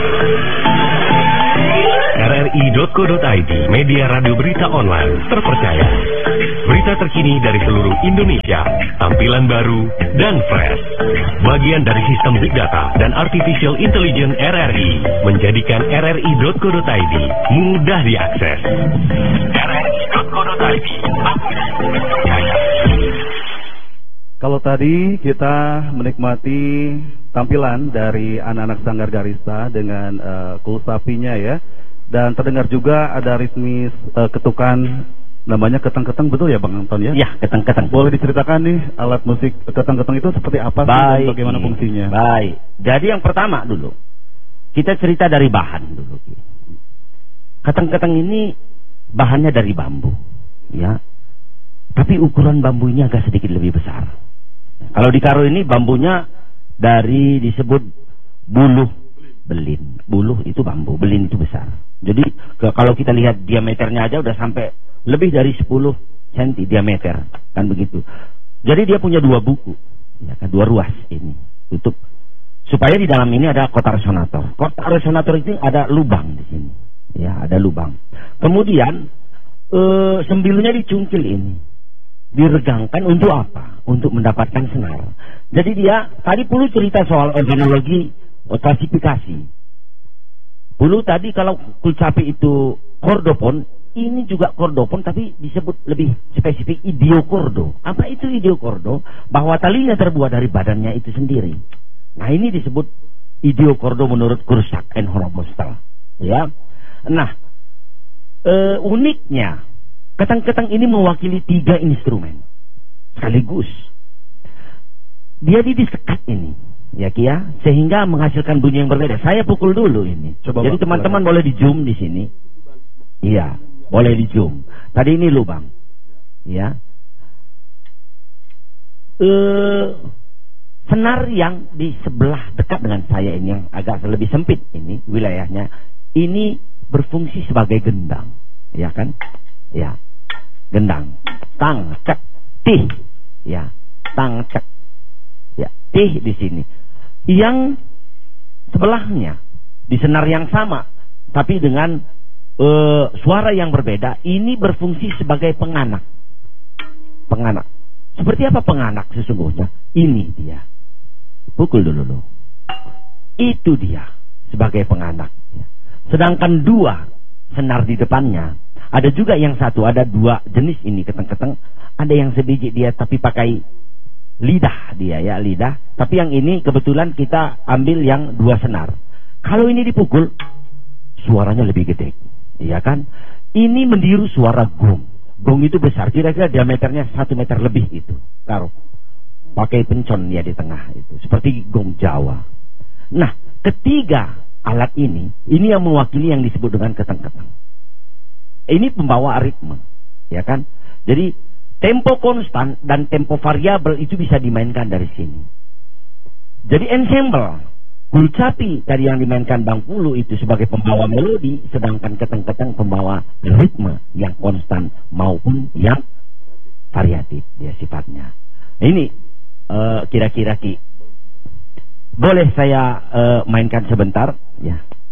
RRI.co.id, media radio berita online terpercaya. Berita terkini dari seluruh Indonesia, tampilan baru dan fresh. Bagian dari sistem Big Data dan Artificial Intelligence RRI, menjadikan RRI.co.id mudah diakses. RRI.co.id, kalau tadi kita menikmati tampilan dari anak-anak Sanggar Garista dengan Kul Sapinya ya, dan terdengar juga ada ritmis ketukan namanya keteng-keteng, betul ya Bang Anton ya? Ya, keteng-keteng. Boleh diceritakan nih alat musik keteng-keteng itu seperti apa sih dan bagaimana fungsinya? Baik. Jadi yang pertama dulu, kita cerita dari bahan dulu. Keteng-keteng ini bahannya dari bambu, ya. Tapi ukuran bambu ini agak sedikit lebih besar. Kalau di Karo ini bambunya dari disebut buluh belin. Buluh itu bambu, belin itu besar. Jadi kalau kita lihat diameternya aja udah sampai lebih dari 10 cm diameter, kan begitu. Jadi dia punya dua buku, ya kan, dua ruas ini tutup. Supaya di dalam ini ada kotak resonator. Kotak resonator itu ada lubang di sini, ya ada lubang. Kemudian sembilunya dicungkil ini. Diregangkan untuk apa? Untuk mendapatkan senar. Jadi dia tadi Pulu cerita soal organologi klasifikasi. Pulu tadi kalau kulcapi itu kordofon, ini juga kordofon tapi disebut lebih spesifik idiokordo. Apa itu idiokordo? Bahwa talinya terbuat dari badannya itu sendiri. Nah ini disebut idiokordo menurut Kursak and Horobostel. Ya. Nah uniknya keteng-keteng ini mewakili 3 instrumen sekaligus. Dia disekat ini, ya Kia, sehingga menghasilkan bunyi yang berbeda. Saya pukul dulu ini. Coba jadi teman-teman boleh di zoom di sini. Iya, boleh di zoom. Tadi ini lubang, ya. Senar yang di sebelah dekat dengan saya ini yang agak lebih sempit ini wilayahnya, ini berfungsi sebagai gendang, ya kan? Ya. Gendang, tang, cek, tih, ya, tang, cek, ya, tih di sini. Yang sebelahnya di senar yang sama, tapi dengan suara yang berbeda, ini berfungsi sebagai penganak. Penganak. Seperti apa penganak sesungguhnya? Ini dia. Pukul dulu. Itu dia sebagai penganak. Ya. Sedangkan 2 senar di depannya. Ada juga yang satu, ada 2 jenis ini keteng-keteng. Ada yang sebiji dia tapi pakai lidah dia ya, lidah. Tapi yang ini kebetulan kita ambil yang 2 senar. Kalau ini dipukul, suaranya lebih gede, iya kan? Ini meniru suara gong. Gong itu besar, kira-kira diameternya 1 meter lebih itu. Karo pakai pencon ya di tengah itu, seperti gong Jawa. Nah, ketiga alat ini yang mewakili yang disebut dengan keteng-keteng. Ini pembawa ritme, ya kan? Jadi tempo konstan dan tempo variabel itu bisa dimainkan dari sini. Jadi ensemble kulcapi tadi yang dimainkan Bang Pulu itu sebagai pembawa melodi, sedangkan keteng-keteng pembawa ritme yang konstan maupun yang variatif dia sifatnya. Ini kira-kira Ki, boleh saya mainkan sebentar, ya?